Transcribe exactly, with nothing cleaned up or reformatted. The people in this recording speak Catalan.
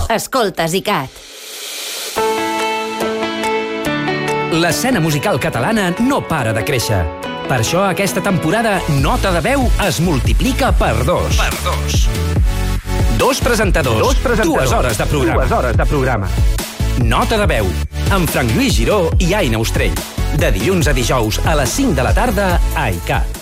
Escoltes ICAT. L'escena musical catalana no para de créixer. Per això aquesta temporada Nota de Veu es multiplica per dos. Per dos. Dos presentadors, dos presentadors, dues hores de programa. Dues hores de programa. Nota de Veu, amb Frank Lluís Giró i Aina Ostrell. De dilluns a dijous a les cinc de la tarda a ICAT.